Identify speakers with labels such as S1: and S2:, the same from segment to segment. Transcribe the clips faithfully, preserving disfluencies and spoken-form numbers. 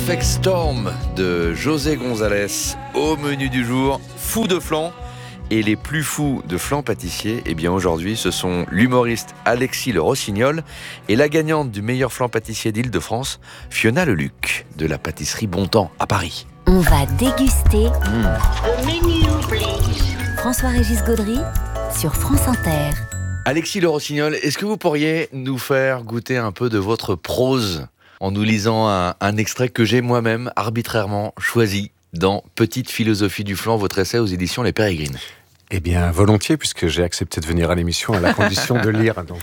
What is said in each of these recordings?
S1: Perfect Storm de José González au menu du jour, fou de flan. Et les plus fous de flan pâtissier, eh bien aujourd'hui, ce sont l'humoriste Alexis Le Rossignol et la gagnante du meilleur flan pâtissier d'Île-de-France, Fiona Leluc, de la pâtisserie Bontemps à Paris.
S2: On va déguster
S1: Mmh.
S3: The menu, please.
S2: François-Régis Gaudry sur France Inter.
S1: Alexis Le Rossignol, est-ce que vous pourriez nous faire goûter un peu de votre prose en nous lisant un, un extrait que j'ai moi-même arbitrairement choisi dans Petite philosophie du flan, votre essai aux éditions Les Pérégrines?
S4: Eh bien, volontiers, puisque j'ai accepté de venir à l'émission à la condition de lire. Donc,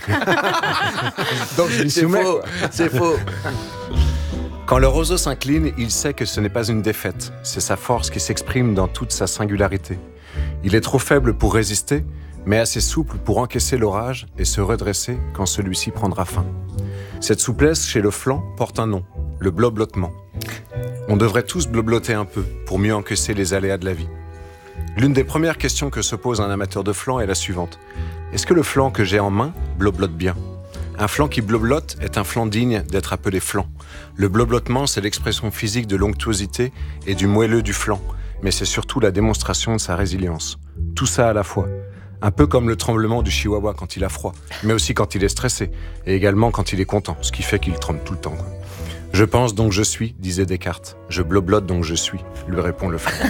S4: donc je m'y
S1: C'est
S4: soumets,
S1: faux,
S4: quoi.
S1: c'est faux.
S4: Quand le roseau s'incline, il sait que ce n'est pas une défaite. C'est sa force qui s'exprime dans toute sa singularité. Il est trop faible pour résister, mais assez souple pour encaisser l'orage et se redresser quand celui-ci prendra fin. Cette souplesse chez le flan porte un nom, le bloblotement. On devrait tous blobloter un peu pour mieux encaisser les aléas de la vie. L'une des premières questions que se pose un amateur de flan est la suivante. Est-ce que le flan que j'ai en main bloblote bien ? Un flan qui bloblote est un flan digne d'être appelé flan. Le bloblotement, c'est l'expression physique de l'onctuosité et du moelleux du flan, mais c'est surtout la démonstration de sa résilience. Tout ça à la fois. Un peu comme le tremblement du chihuahua quand il a froid, mais aussi quand il est stressé, et également quand il est content, ce qui fait qu'il tremble tout le temps. Je pense donc je suis, disait Descartes. Je bloblote donc je suis, lui répond le flan.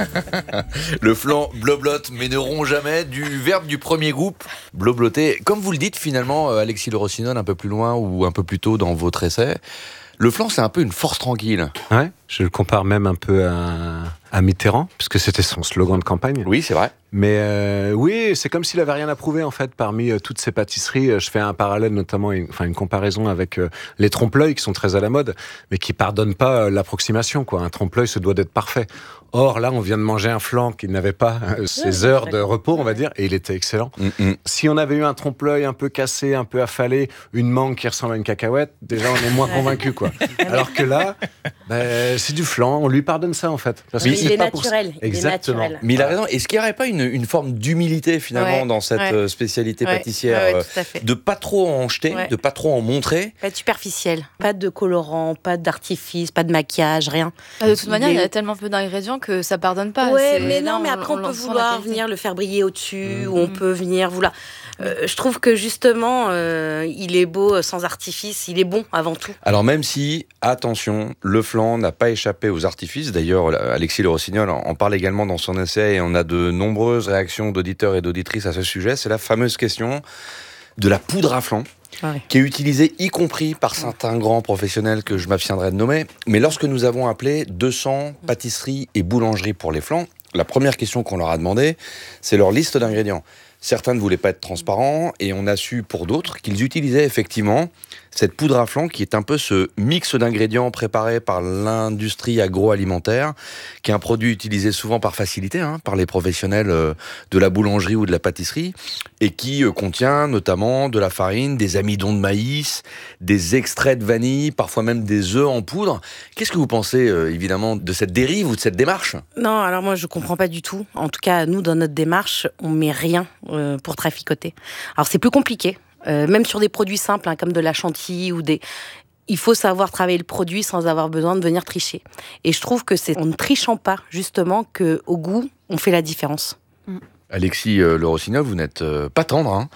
S1: Le flan bloblote, mais ne rompt jamais, du verbe du premier groupe, blobloter. Comme vous le dites finalement, Alexis Le Rossignol, un peu plus loin ou un peu plus tôt dans votre essai, le flan c'est un peu une force tranquille.
S4: Ouais, je le compare même un peu à, à Mitterrand, puisque c'était son slogan de campagne.
S1: Oui, c'est vrai.
S4: Mais euh, oui, c'est comme s'il avait rien à prouver en fait parmi euh, toutes ces pâtisseries. Euh, je fais un parallèle notamment, une, enfin une comparaison avec euh, les trompe-l'œil qui sont très à la mode, mais qui pardonnent pas euh, l'approximation, quoi. Un trompe-l'œil se doit d'être parfait. Or là, on vient de manger un flan qui n'avait pas euh, ses
S3: Ouais,
S4: heures de
S3: d'accord.
S4: repos, on va dire, et il était excellent.
S1: Mm-mm.
S4: Si on avait eu un trompe-l'œil un peu cassé, un peu affalé, une mangue qui ressemble à une cacahuète, déjà on est moins convaincu, quoi. Alors que là, ben, c'est du flan, on lui pardonne ça en fait. Parce que
S3: Il
S4: c'est
S3: est
S4: pas pour-
S3: naturel. il est
S4: Exactement.
S3: naturel.
S1: Mais il a raison. Est-ce qu'il n'y aurait pas une, une forme d'humilité finalement
S5: Ouais,
S1: dans cette
S5: ouais.
S1: euh, spécialité
S5: Ouais,
S1: pâtissière,
S5: ouais, ouais,
S1: euh,
S5: tout à fait.
S1: de pas trop en jeter,
S5: Ouais.
S1: de pas trop en montrer?
S5: Pas être superficiel.
S3: Pas de colorant, pas d'artifice, pas de maquillage, rien.
S5: Ah, de toute
S3: Il
S5: manière, il y
S3: est-
S5: a tellement peu d'ingrédients que ça pardonne pas.
S3: Ouais,
S5: C'est-
S3: mais
S5: là,
S3: non, mais après on,
S5: on
S3: peut
S5: sent la
S3: vouloir
S5: qualité.
S3: venir le faire briller au-dessus,
S1: Mmh.
S3: ou on peut venir vouloir. Euh, je trouve que justement, euh, il est beau euh, sans artifice, il est bon avant tout.
S1: Alors même si, attention, le flan n'a pas échappé aux artifices, d'ailleurs Alexis Le Rossignol en en parle également dans son essai et on a de nombreuses réactions d'auditeurs et d'auditrices à ce sujet, c'est la fameuse question de la poudre à flan,
S3: Ouais.
S1: qui est utilisée y compris par certains grands professionnels que je m'abstiendrai de nommer. Mais lorsque nous avons appelé deux cents pâtisseries et boulangeries pour les flans, la première question qu'on leur a demandé, c'est leur liste d'ingrédients. Certains ne voulaient pas être transparents et on a su pour d'autres qu'ils utilisaient effectivement cette poudre à flan qui est un peu ce mix d'ingrédients préparés par l'industrie agroalimentaire, qui est un produit utilisé souvent par facilité, hein, par les professionnels euh, de la boulangerie ou de la pâtisserie, et qui euh, contient notamment de la farine, des amidons de maïs, des extraits de vanille, parfois même des œufs en poudre. Qu'est-ce que vous pensez euh, évidemment de cette dérive ou de cette démarche ?
S3: Non, alors moi je comprends pas du tout. En tout cas, nous dans notre démarche, on met rien euh, pour traficoter. Alors c'est plus compliqué, euh, même sur des produits simples hein, comme de la chantilly ou des. Il faut savoir travailler le produit sans avoir besoin de venir tricher. Et je trouve que c'est en ne trichant pas justement que au goût on fait la différence.
S1: Alexis euh, Le Rossignol, vous n'êtes euh, pas tendre, hein.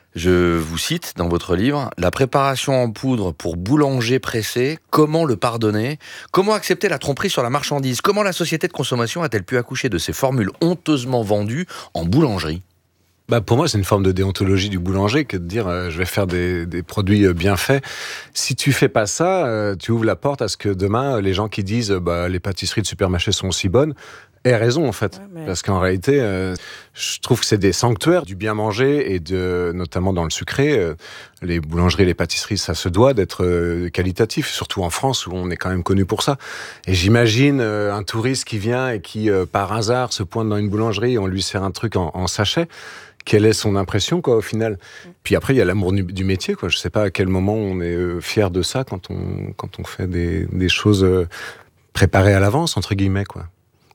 S1: Je vous cite dans votre livre, « La préparation en poudre pour boulanger pressé, comment le pardonner ? Comment accepter la tromperie sur la marchandise ? Comment la société de consommation a-t-elle pu accoucher de ces formules honteusement vendues en boulangerie ?»
S4: Bah pour moi, c'est une forme de déontologie du boulanger que de dire euh, je vais faire des, des produits euh, bien faits. Si tu fais pas ça, euh, tu ouvres la porte à ce que demain, euh, les gens qui disent euh, bah, les pâtisseries de Supermarché sont si bonnes, aient raison en fait.
S3: Ouais, mais-
S4: Parce qu'en réalité, euh, je trouve que c'est des sanctuaires du bien manger et de, notamment dans le sucré. Euh, les boulangeries et les pâtisseries, ça se doit d'être euh, qualitatif, surtout en France où on est quand même connu pour ça. Et j'imagine euh, un touriste qui vient et qui, euh, par hasard, se pointe dans une boulangerie et on lui sert un truc en, en sachet. Quelle est son impression, quoi, au final ? Puis après, il y a l'amour du, du métier, quoi. Je sais pas à quel moment on est euh, fier de ça quand on, quand on fait des, des choses euh, préparées à l'avance, entre guillemets, quoi.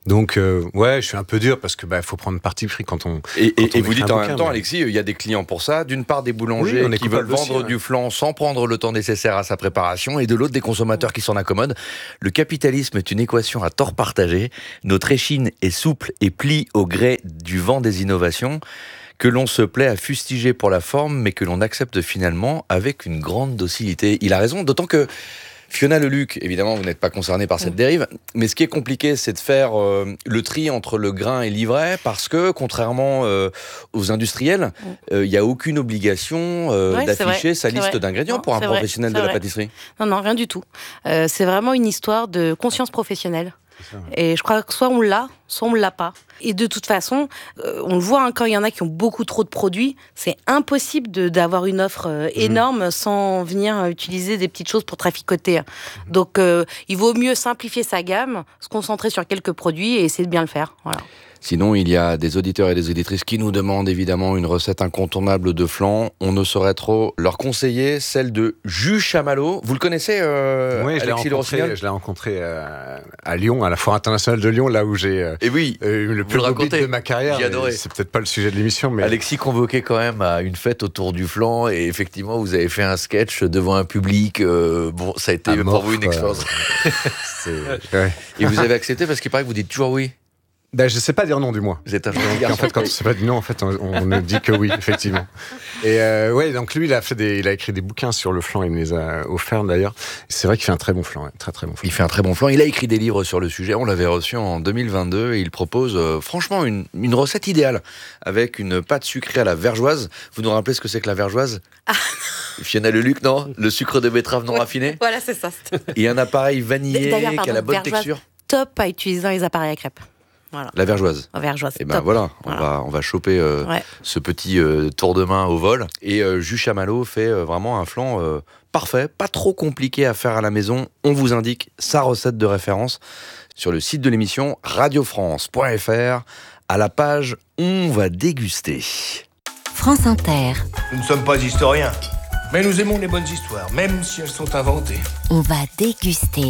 S4: Donc, euh, ouais, je suis un peu dur parce que bah, faut prendre parti pris quand on.
S1: Et,
S4: quand
S1: et,
S4: on
S1: et vous dites en
S4: bouquin,
S1: même temps,
S4: mais...
S1: Alexis, il y a des clients pour ça. D'une part, des boulangers
S4: oui,
S1: qui veulent vendre
S4: aussi,
S1: du
S4: hein.
S1: flan sans prendre le temps nécessaire à sa préparation, et de l'autre, des consommateurs qui s'en accommodent. Le capitalisme est une équation à tort partagé. Notre échine est souple et plie au gré du vent des innovations, que l'on se plaît à fustiger pour la forme, mais que l'on accepte finalement avec une grande docilité. Il a raison, d'autant que Fiona Leluc, évidemment, vous n'êtes pas concernée par cette dérive, mais ce qui est compliqué, c'est de faire euh, le tri entre le grain et l'ivraie, parce que, contrairement euh, aux industriels, il n'y euh, a aucune obligation euh,
S3: Ouais,
S1: d'afficher sa
S3: c'est
S1: liste
S3: vrai.
S1: d'ingrédients
S3: Non,
S1: pour un
S3: c'est vrai,
S1: professionnel
S3: c'est
S1: de la
S3: vrai.
S1: pâtisserie.
S3: Non, non, rien du tout. Euh, c'est vraiment une histoire de conscience professionnelle. Et je crois que soit on l'a, soit on ne l'a pas. Et de toute façon, euh, on le voit, hein, quand il y en a qui ont beaucoup trop de produits, c'est impossible de, d'avoir une offre euh, énorme mmh. sans venir euh, utiliser des petites choses pour traficoter. Mmh. Donc, euh, il vaut mieux simplifier sa gamme, se concentrer sur quelques produits et essayer de bien le faire. Voilà.
S1: Sinon, il y a des auditeurs et des auditrices qui nous demandent évidemment une recette incontournable de flan. On ne saurait trop leur conseiller, celle de jus chamallow. Vous le connaissez, euh,
S4: oui,
S1: Alexis Le Rossignol ?
S4: Je l'ai rencontré euh, à Lyon, à la Foire internationale de Lyon, là où j'ai euh,
S1: et oui,
S4: euh, le plus beau bit de ma carrière.
S1: J'ai adoré.
S4: C'est peut-être pas le sujet de l'émission, mais...
S1: Alexis convoqué quand même à une fête autour du flan, et effectivement, vous avez fait un sketch devant un public. Euh, bon, ça a été
S4: à
S1: pour
S4: mort,
S1: vous une expérience.
S4: Ouais.
S1: Et vous avez accepté parce qu'il paraît que vous dites toujours oui.
S4: Ben, je sais pas dire non du moins.
S1: Vous êtes un gentil
S4: donc,
S1: garçon.
S4: en fait, quand on sait pas dire non, en fait, on, on ne dit que oui, effectivement. Et euh, ouais, donc lui, il a fait des, il a écrit des bouquins sur le flan. Il me les a offerts d'ailleurs. C'est vrai qu'il fait un très bon flan, ouais, très très bon flan.
S1: Il fait un très bon flan. Il a écrit des livres sur le sujet. On l'avait reçu en deux mille vingt-deux et il propose euh, franchement une, une recette idéale avec une pâte sucrée à la vergeoise. Vous nous rappelez ce que c'est que la vergeoise ? Ah. Fiona Leluc, non ? Le sucre de betterave non raffiné ?
S3: Voilà, c'est ça.
S1: Et un appareil vanillé
S3: D'ailleurs, pardon,
S1: qui a la bonne
S3: vergeoise,
S1: texture.
S3: Top à utiliser dans les appareils à crêpes. Voilà.
S1: La vergeoise.
S3: La vergeoise.
S1: Et ben
S3: top.
S1: voilà, on
S3: voilà.
S1: va on va choper euh, ouais. ce petit euh, tour de main au vol. Et euh, jus chamallow fait euh, vraiment un flan euh, parfait, pas trop compliqué à faire à la maison. On vous indique sa recette de référence sur le site de l'émission radio france point f r à la page On va déguster.
S2: France Inter.
S6: Nous ne sommes pas historiens, mais nous aimons les bonnes histoires, même si elles sont inventées.
S2: On va déguster.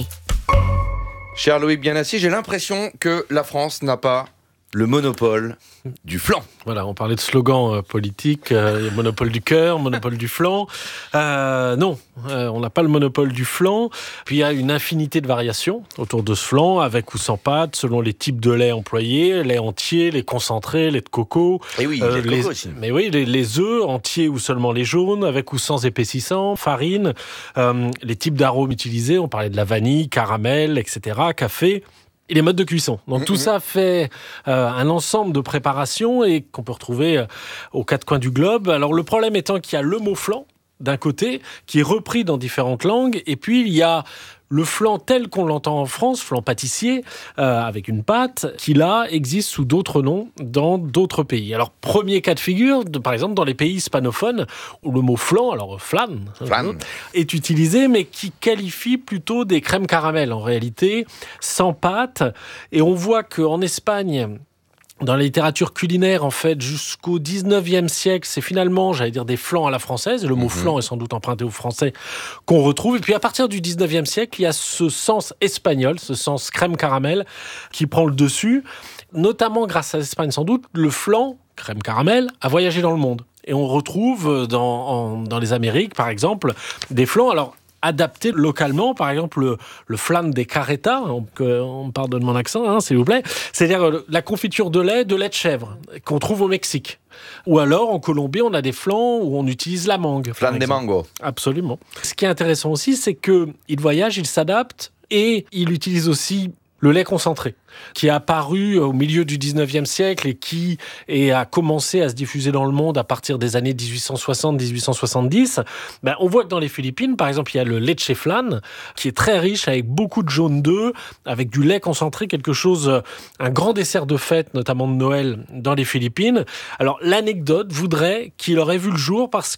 S1: Cher Loïc Bianassi, j'ai l'impression que la France n'a pas le monopole du flan.
S7: Voilà, on parlait de slogan euh, politique, euh, monopole du cœur, monopole du flan. Euh, non, euh, on n'a pas le monopole du flan. Puis il y a une infinité de variations autour de ce flan, avec ou sans pâte, selon les types de lait employés, lait entier, lait concentré, lait de coco.
S1: Et oui,
S7: euh,
S1: lait de
S7: les,
S1: coco aussi.
S7: Mais oui, les, les œufs entiers ou seulement les jaunes, avec ou sans épaississant, farine, euh, les types d'arômes utilisés, on parlait de la vanille, caramel, et cetera, café. Et les modes de cuisson. Donc mmh, tout mmh. ça fait euh, un ensemble de préparations et qu'on peut retrouver euh, aux quatre coins du globe. Alors le problème étant qu'il y a le mot flan d'un côté, qui est repris dans différentes langues, et puis il y a le flan tel qu'on l'entend en France, flan pâtissier, euh, avec une pâte, qui là existe sous d'autres noms dans d'autres pays. Alors, premier cas de figure, de, par exemple, dans les pays hispanophones, où le mot flan, alors flan,
S1: flan.
S7: est utilisé, mais qui qualifie plutôt des crèmes caramel, en réalité, sans pâte. Et on voit qu'en Espagne, dans la littérature culinaire, en fait, jusqu'au dix-neuvième siècle, c'est finalement, j'allais dire, des flans à la française. Et le mot mmh. flan est sans doute emprunté au français qu'on retrouve. Et puis, à partir du dix-neuvième siècle, il y a ce sens espagnol, ce sens crème caramel, qui prend le dessus. Notamment, grâce à l'Espagne, sans doute, le flan, crème caramel, a voyagé dans le monde. Et on retrouve dans, en, dans les Amériques, par exemple, des flans. Alors, adapté localement, par exemple le, le flan des carretas, on, on me pardonne mon accent, hein, s'il vous plaît, c'est-à-dire la confiture de lait, de lait de chèvre, qu'on trouve au Mexique. Ou alors, en Colombie, on a des flans où on utilise la mangue.
S1: Flan des mango.
S7: Absolument. Ce qui est intéressant aussi, c'est qu'il voyage, il s'adapte et il utilise aussi le lait concentré, qui est apparu au milieu du dix-neuvième siècle et qui est, a commencé à se diffuser dans le monde à partir des années dix-huit cent soixante dix-huit cent soixante-dix. Ben, on voit que dans les Philippines, par exemple, il y a le leche flan, qui est très riche, avec beaucoup de jaune d'œuf, avec du lait concentré, quelque chose, un grand dessert de fête, notamment de Noël, dans les Philippines. Alors, l'anecdote voudrait qu'il aurait vu le jour parce que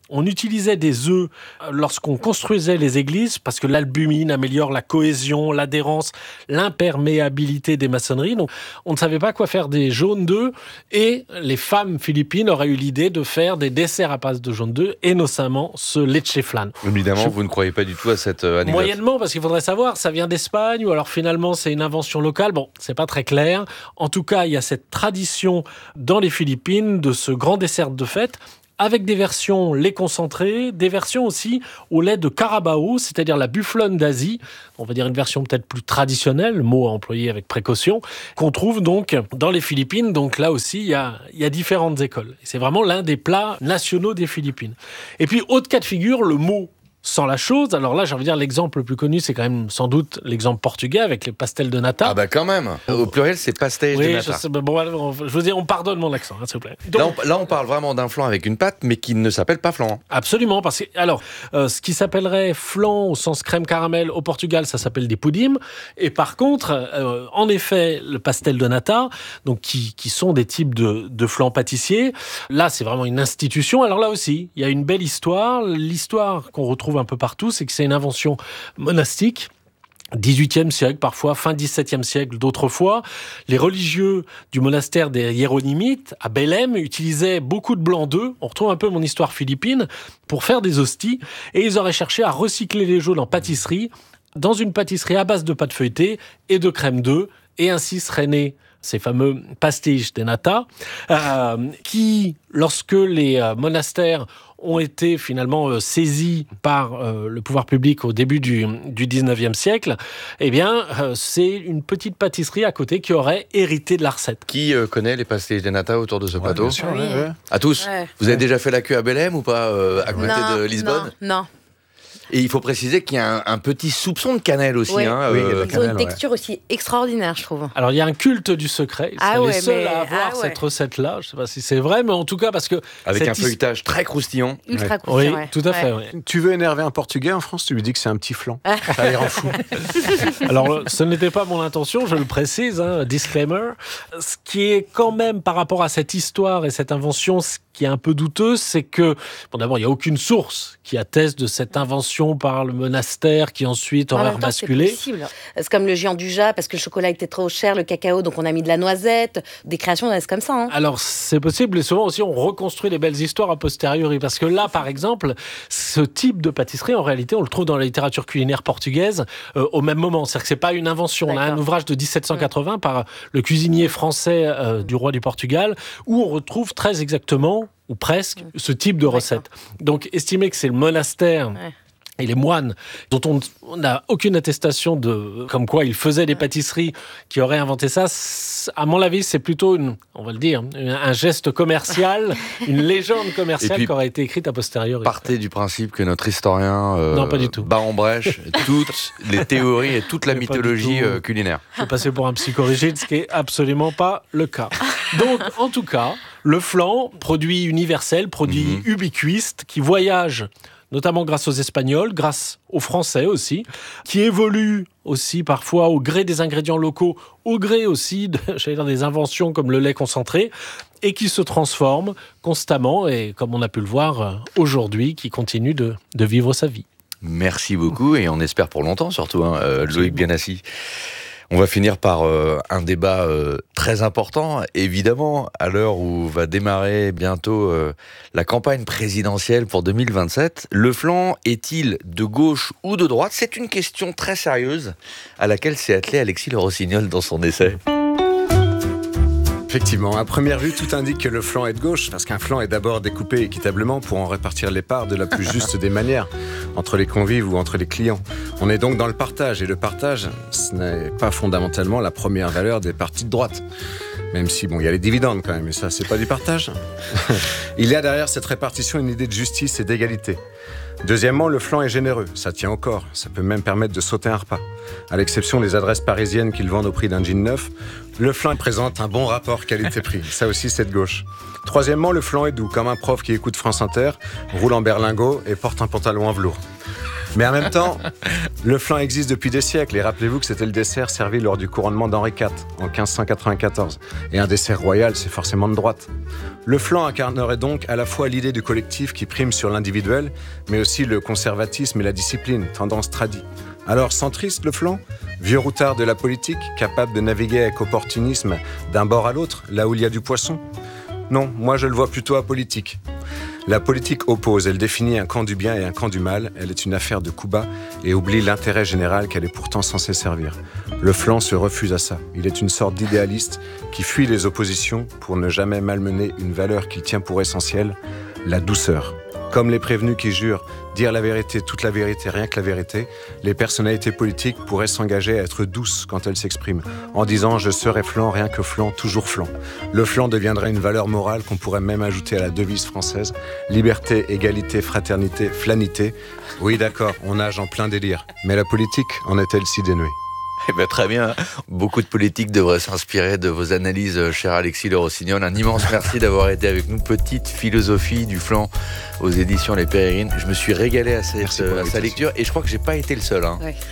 S7: on utilisait des œufs lorsqu'on construisait les églises parce que l'albumine améliore la cohésion, l'adhérence, l'imperméabilité des maçonneries. Donc, on ne savait pas quoi faire des jaunes d'œufs et les femmes philippines auraient eu l'idée de faire des desserts à base de jaune d'œufs et notamment ce leche flan.
S1: Évidemment,
S7: Je...
S1: vous ne croyez pas du tout à cette euh, anecdote.
S7: Moyennement, parce qu'il faudrait savoir, ça vient d'Espagne ou alors finalement c'est une invention locale. Bon, c'est pas très clair. En tout cas, il y a cette tradition dans les Philippines de ce grand dessert de fête avec des versions lait concentré, des versions aussi au lait de Carabao, c'est-à-dire la bufflonne d'Asie, on va dire une version peut-être plus traditionnelle, mot à employer avec précaution, qu'on trouve donc dans les Philippines. Donc là aussi, il y a, il y a différentes écoles. C'est vraiment l'un des plats nationaux des Philippines. Et puis, autre cas de figure, le mot sans la chose. Alors là, j'ai envie de dire, l'exemple le plus connu, c'est quand même sans doute l'exemple portugais avec les pastels de nata.
S1: Ah bah quand même. Au pluriel, c'est pastéis
S7: oui,
S1: de nata.
S7: Je, sais, bon, on, je veux dire, on pardonne mon accent, hein, s'il vous plaît. Donc,
S1: là, on, là, on parle vraiment d'un flan avec une pâte, mais qui ne s'appelle pas flan.
S7: Absolument, parce que alors, euh, ce qui s'appellerait flan au sens crème caramel au Portugal, ça s'appelle des poudim. Et par contre, euh, en effet, le pastel de nata, donc qui, qui sont des types de, de flan pâtissiers, là, c'est vraiment une institution. Alors là aussi, il y a une belle histoire. L'histoire qu'on retrouve un peu partout, c'est que c'est une invention monastique. dix-huitième siècle, parfois fin dix-septième siècle d'autres fois. Les religieux du monastère des Hiéronymites à Belém utilisaient beaucoup de blanc d'œufs. On retrouve un peu mon histoire philippine pour faire des hosties. Et ils auraient cherché à recycler les jaunes en pâtisserie, dans une pâtisserie à base de pâte feuilletée et de crème d'œufs. Et ainsi seraient nés ces fameux pastéis de nata, euh, qui, lorsque les euh, monastères ont été finalement euh, saisis par euh, le pouvoir public au début du, du dix-neuvième siècle, eh bien, euh, c'est une petite pâtisserie à côté qui aurait hérité de la recette.
S1: Qui euh, connaît les pastéis de nata autour de ce
S4: Ouais,
S1: plateau?
S4: bien sûr,
S3: Oui.
S4: ouais, ouais.
S1: À tous.
S3: Ouais.
S1: Vous avez déjà fait la queue à Belém ou pas, euh, à côté
S3: non,
S1: de Lisbonne?
S3: Non, non.
S1: Et il faut préciser qu'il y a un, un petit soupçon de cannelle aussi.
S3: Ouais.
S1: Hein,
S4: Oui, il y a de la
S3: Ils ont
S4: cannelle,
S3: une texture aussi extraordinaire, je trouve.
S7: Alors, il y a un culte du secret. Ils
S3: Ah
S7: sont
S3: ouais,
S7: les seuls
S3: mais-
S7: à avoir
S3: ah ouais.
S7: cette recette-là. Je ne sais pas si c'est vrai, mais en tout cas, parce que...
S1: avec
S7: cette
S1: un
S7: his-
S1: feuilletage très croustillant.
S3: Ultra
S7: Oui,
S3: croustillant, ouais.
S7: tout à fait.
S3: Ouais.
S7: ouais.
S4: Tu veux énerver un Portugais en France, tu lui dis que c'est un petit flan. Ça les rend fou.
S7: Alors, ce n'était pas mon intention, je le précise, hein, disclaimer. Ce qui est quand même, par rapport à cette histoire et cette invention, ce qui est un peu douteux, c'est que, bon, d'abord, il n'y a aucune source qui atteste de cette invention par le monastère qui ensuite
S3: En
S7: aurait
S3: même temps, c'est
S7: basculé.
S3: possible. C'est comme le géant du Jap, parce que le chocolat était trop cher, le cacao, donc on a mis de la noisette. Des créations naissent comme ça. Hein.
S7: Alors, c'est possible, et souvent aussi, on reconstruit les belles histoires a posteriori. Parce que là, par exemple, ce type de pâtisserie, en réalité, on le trouve dans la littérature culinaire portugaise euh, au même moment. C'est-à-dire que c'est pas une invention. On a un
S3: D'accord.
S7: ouvrage de dix-sept cent quatre-vingts par le cuisinier français euh, du roi du Portugal, où on retrouve très exactement, ou presque, ce type de recette. Donc, estimer que c'est le monastère...
S3: Ouais.
S7: Et les moines, dont on n'a aucune attestation de comme quoi ils faisaient des pâtisseries, qui auraient inventé ça, à mon avis, c'est plutôt, une, on va le dire, un geste commercial, une légende commerciale
S1: Et puis,
S7: qui aurait été écrite a posteriori.
S1: Partez du principe que notre historien euh,
S7: Non, pas du tout.
S1: bat en brèche toutes les théories et toute la
S7: Mais pas du
S1: mythologie
S7: tout.
S1: euh, culinaire.
S7: Je vais passer pour un psychorigide, ce qui est absolument pas le cas. Donc, en tout cas, le flan, produit universel, produit
S1: Mhm.
S7: ubiquiste, qui voyage notamment grâce aux Espagnols, grâce aux Français aussi, qui évolue aussi parfois au gré des ingrédients locaux, au gré aussi de, j'allais dire, des inventions comme le lait concentré, et qui se transforme constamment, et comme on a pu le voir euh, aujourd'hui, qui continue de, de vivre sa vie.
S1: Merci beaucoup et on espère pour longtemps surtout, hein, euh, Loïc Bienassi. On va finir par euh, un débat euh, très important, évidemment, à l'heure où va démarrer bientôt euh, la campagne présidentielle pour deux mille vingt-sept. Le flan est-il de gauche ou de droite? C'est une question très sérieuse à laquelle s'est attelé Alexis Le Rossignol dans son essai.
S4: Effectivement, à première vue, tout indique que le flan est de gauche, parce qu'un flan est d'abord découpé équitablement pour en répartir les parts de la plus juste des manières, entre les convives ou entre les clients. On est donc dans le partage, et le partage, ce n'est pas fondamentalement la première valeur des partis de droite. Même si, bon, il y a les dividendes quand même, mais ça, c'est pas du partage. Il y a derrière cette répartition une idée de justice et d'égalité. Deuxièmement, le flan est généreux, ça tient au corps, ça peut même permettre de sauter un repas. À l'exception des adresses parisiennes qu'ils vendent au prix d'un jean neuf, le flan présente un bon rapport qualité-prix, ça aussi c'est de gauche. Troisièmement, le flan est doux, comme un prof qui écoute France Inter, roule en berlingot et porte un pantalon en velours. Mais en même temps, le flan existe depuis des siècles. Et rappelez-vous que c'était le dessert servi lors du couronnement d'Henri quatre en quinze cent quatre-vingt-quatorze. Et un dessert royal, c'est forcément de droite. Le flan incarnerait donc à la fois l'idée du collectif qui prime sur l'individuel, mais aussi le conservatisme et la discipline, tendance tradie. Alors, centriste le flan ? Vieux routard de la politique, capable de naviguer avec opportunisme d'un bord à l'autre, là où il y a du poisson ? Non, moi je le vois plutôt apolitique. La politique oppose, elle définit un camp du bien et un camp du mal, elle est une affaire de coups bas et oublie l'intérêt général qu'elle est pourtant censée servir. Le flan se refuse à ça. Il est une sorte d'idéaliste qui fuit les oppositions pour ne jamais malmener une valeur qu'il tient pour essentielle, la douceur. Comme les prévenus qui jurent dire la vérité, toute la vérité, rien que la vérité, les personnalités politiques pourraient s'engager à être douces quand elles s'expriment, en disant « je serai flan, rien que flan, toujours flan ». Le flan deviendrait une valeur morale qu'on pourrait même ajouter à la devise française « liberté, égalité, fraternité, flanité ». Oui d'accord, on nage en plein délire, mais la politique en est-elle si dénuée ?
S1: Eh ben, très bien. Beaucoup de politiques devraient s'inspirer de vos analyses, cher Alexis Le Rossignol. Un immense merci d'avoir été avec nous. Petite philosophie du flan aux éditions Les Pérégrines. Je me suis régalé à, cette, à sa lecture et je crois que j'ai pas été le seul. Hein.
S3: Ouais.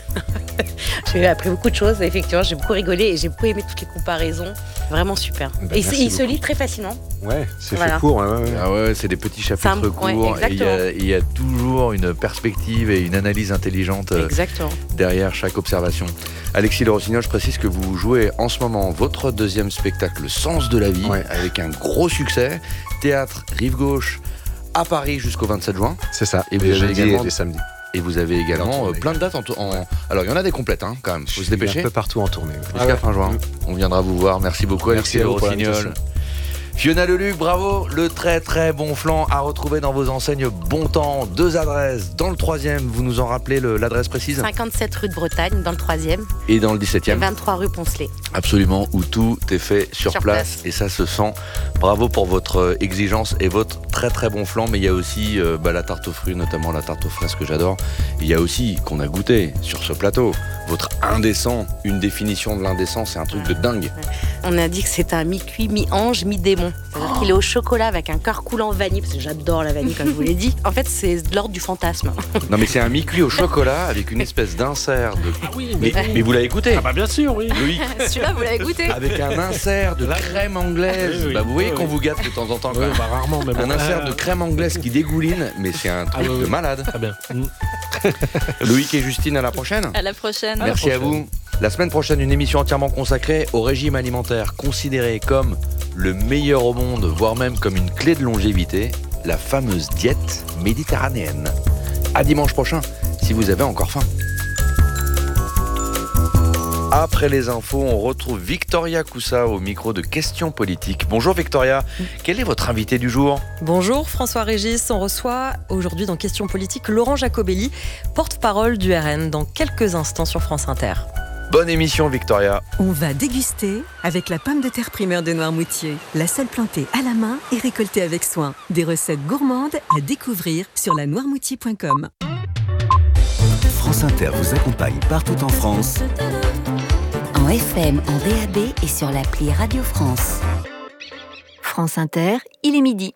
S3: J'ai appris beaucoup de choses, effectivement. J'ai beaucoup rigolé et j'ai beaucoup aimé toutes les comparaisons. Vraiment super.
S4: Ben,
S3: et il se lit très facilement.
S4: Ouais, c'est
S3: voilà.
S4: fait court. Ouais, ouais.
S1: Ah ouais, c'est des petits chapitres
S3: un,
S1: courts.
S3: Ouais,
S1: et il y, a, il y a toujours une perspective et une analyse intelligente
S3: exactement.
S1: derrière chaque observation. Alexis Le Rossignol, je précise que vous jouez en ce moment votre deuxième spectacle, Le Sens de la vie, ouais. avec un gros succès. Théâtre Rive Gauche à Paris jusqu'au vingt-sept juin.
S4: C'est ça.
S1: Et vous avez également
S4: et les samedis.
S1: Et vous avez également euh, plein de dates en, en... Alors il y en a des complètes hein, quand même. Faut se dépêcher.
S4: Un peu partout en tournée. Ouais.
S1: Jusqu'à ah ouais. fin juin. On viendra vous voir. Merci beaucoup Alexis Le Rossignol. Fiona Leluc, bravo, le très très bon flan à retrouver dans vos enseignes Bon Temps. Deux adresses, dans le troisième, vous nous en rappelez le, l'adresse précise ?
S3: cinquante-sept rue de Bretagne, dans le troisième.
S1: Et dans le dix-septième ?
S3: vingt-trois rue Poncelet.
S1: Absolument, où tout est fait sur, sur place. place et ça se sent. Bravo pour votre exigence et votre très très bon flan, mais il y a aussi euh, bah, la tarte aux fruits, notamment la tarte aux fraises que j'adore. Il y a aussi, qu'on a goûté sur ce plateau, votre indécent, une définition de l'indécent, c'est un truc de dingue.
S3: On a dit que c'est un mi-cuit, mi-ange, mi-démon. C'est-à-dire qu'il est au chocolat avec un cœur coulant vanille, parce que j'adore la vanille, comme je vous l'ai dit. En fait, c'est de l'ordre du fantasme.
S1: Non, mais c'est un mi-cuit au chocolat avec une espèce d'insert de.
S7: Ah oui, mais,
S1: mais, mais vous l'avez goûté ?
S7: Ah bah bien sûr, oui.
S1: Loïc.
S5: Celui-là, vous l'avez goûté ?
S1: Avec un insert de crème anglaise.
S7: Oui, oui,
S1: bah, vous voyez
S7: oui,
S1: qu'on
S7: oui.
S1: vous gâte de temps en temps.
S7: Oui, bah, rarement, mais bon.
S1: Un insert de crème anglaise qui dégouline, mais c'est un truc ah, oui, de malade.
S7: Très bien.
S1: Loïc et Justine, à la prochaine.
S5: À la prochaine.
S1: Merci
S7: à,
S1: à vous. La semaine prochaine, une émission entièrement consacrée au régime alimentaire, considéré comme le meilleur au monde, voire même comme une clé de longévité, la fameuse diète méditerranéenne. À dimanche prochain, si vous avez encore faim. Après les infos, on retrouve Victoria Coussa au micro de Questions Politiques. Bonjour Victoria, quel est votre invité du jour ?
S8: Bonjour François-Régis, on reçoit aujourd'hui dans Questions Politiques Laurent Jacobelli, porte-parole du R N, dans quelques instants sur France Inter.
S1: Bonne émission Victoria.
S9: On va déguster avec la pomme de terre primeur de Noirmoutier. La seule plantée à la main et récoltée avec soin. Des recettes gourmandes à découvrir sur la noirmoutier point com.
S10: France Inter vous accompagne partout en France.
S2: En F M, en D A B et sur l'appli Radio France. France Inter, il est midi.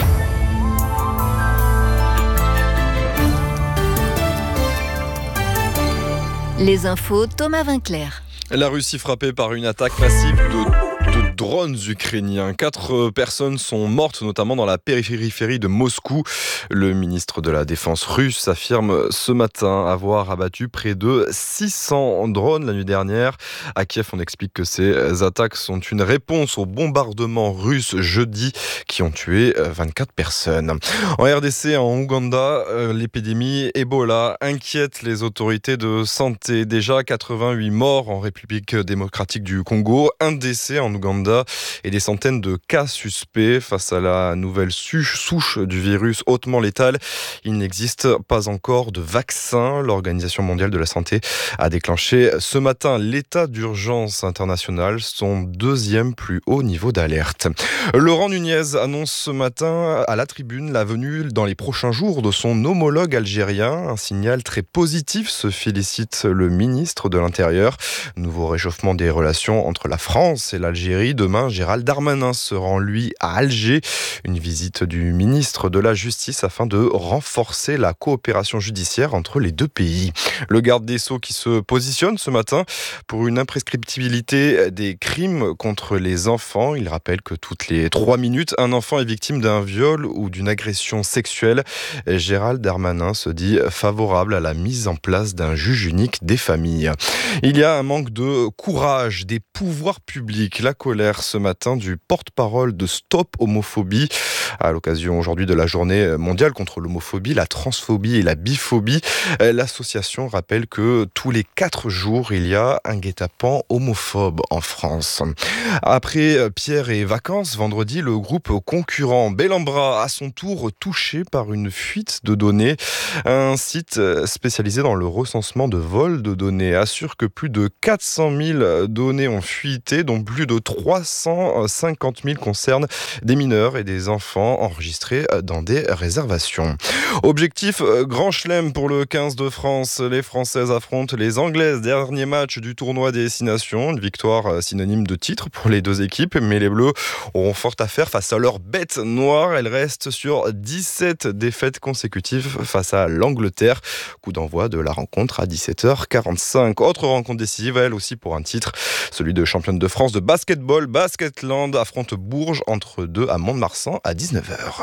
S2: Les infos, Thomas Vinclair.
S11: La Russie frappée par une attaque massive de, de drones ukrainiens. Quatre personnes sont mortes, notamment dans la périphérie de Moscou. Le ministre de la Défense russe affirme ce matin avoir abattu près de six cents drones la nuit dernière. À Kiev, on explique que ces attaques sont une réponse aux bombardements russes jeudi qui ont tué vingt-quatre personnes. En R D C, en Ouganda, l'épidémie Ebola inquiète les autorités de santé. Déjà quatre-vingt-huit morts en République démocratique du Congo, un décès en Ouganda et des centaines de cas suspects face à la nouvelle souche du virus hautement létale. Il n'existe pas encore de vaccin. L'Organisation mondiale de la santé a déclenché ce matin l'état d'urgence international, son deuxième plus haut niveau d'alerte. Laurent Nunez annonce ce matin à la Tribune la venue dans les prochains jours de son homologue algérien. Un signal très positif, se félicite le ministre de l'Intérieur. Nouveau réchauffement des relations entre la France et l'Algérie demain, Gérald Darmanin se rend, lui, à Alger. Une visite du ministre de la Justice afin de renforcer la coopération judiciaire entre les deux pays. Le garde des Sceaux qui se positionne ce matin pour une imprescriptibilité des crimes contre les enfants. Il rappelle que toutes les trois minutes, un enfant est victime d'un viol ou d'une agression sexuelle. Gérald Darmanin se dit favorable à la mise en place d'un juge unique des familles. Il y a un manque de courage des pouvoirs publics. La colère ce matin du porte-parole de Stop Homophobie à l'occasion aujourd'hui de la journée mondiale contre l'homophobie, la transphobie et la biphobie. L'association rappelle que tous les quatre jours, il y a un guet-apens homophobe en France. Après Pierre et Vacances, vendredi, le groupe concurrent Bellambra, à son tour touché par une fuite de données. Un site spécialisé dans le recensement de vols de données assure que plus de quatre cent mille données ont fuité, dont plus de trois cent cinquante mille concernent des mineurs et des enfants enregistrés dans des réservations. Objectif Grand Chelem pour le quinze de France. Les Françaises affrontent les Anglaises. Dernier match du tournoi des Six Nations. Une victoire synonyme de titre pour les deux équipes, mais les Bleus auront fort à faire face à leur bête noire. Elles restent sur dix-sept défaites consécutives face à l'Angleterre. Coup d'envoi de la rencontre à dix-sept heures quarante-cinq. Autre rencontre décisive, elle aussi pour un titre. Celui de championne de France de basketball. Basketland affronte Bourges entre deux à Mont-de-Marsan à dix-neuf heures.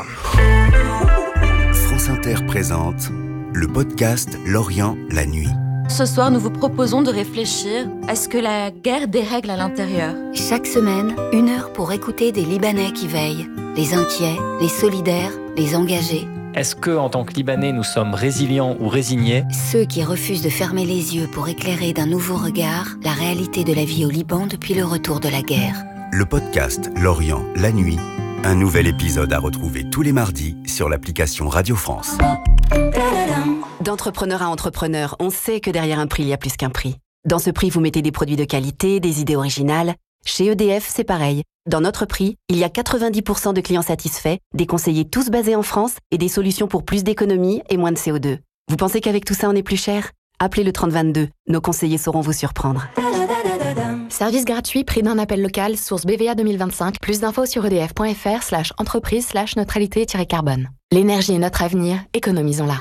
S10: France Inter présente le podcast L'Orient, la nuit.
S12: Ce soir, nous vous proposons de réfléchir à ce que la guerre dérègle à l'intérieur.
S2: Chaque semaine, une heure pour écouter des Libanais qui veillent. Les inquiets, les solidaires, les engagés.
S13: Est-ce que, en tant que Libanais, nous sommes résilients ou résignés ?
S2: Ceux qui refusent de fermer les yeux pour éclairer d'un nouveau regard la réalité de la vie au Liban depuis le retour de la guerre.
S10: Le podcast L'Orient, la nuit. Un nouvel épisode à retrouver tous les mardis sur l'application Radio France.
S14: D'entrepreneur à entrepreneur, on sait que derrière un prix, il y a plus qu'un prix. Dans ce prix, vous mettez des produits de qualité, des idées originales. Chez E D F, c'est pareil. Dans notre prix, il y a quatre-vingt-dix pour cent de clients satisfaits, des conseillers tous basés en France et des solutions pour plus d'économie et moins de C O deux. Vous pensez qu'avec tout ça, on est plus cher ? Appelez le trente vingt-deux. Nos conseillers sauront vous surprendre.
S15: Service gratuit, prix d'un appel local, source B V A deux mille vingt-cinq. Plus d'infos sur edf.fr slash entreprise slash neutralité-carbone. L'énergie est notre avenir, économisons-la.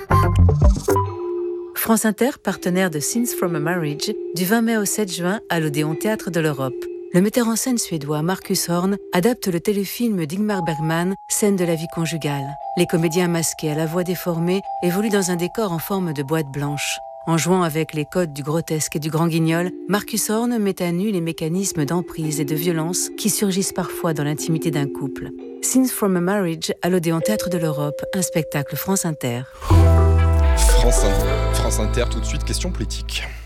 S16: France Inter, partenaire de Scenes from a Marriage, du vingt mai au sept juin à l'Odéon Théâtre de l'Europe. Le metteur en scène suédois Marcus Horn adapte le téléfilm d'Ingmar Bergman, Scène de la vie conjugale. Les comédiens masqués à la voix déformée évoluent dans un décor en forme de boîte blanche. En jouant avec les codes du grotesque et du grand guignol, Marcus Horn met à nu les mécanismes d'emprise et de violence qui surgissent parfois dans l'intimité d'un couple. Scenes from a Marriage à l'Odéon Théâtre de l'Europe, un spectacle France Inter.
S11: France, France Inter, tout de suite, question politique.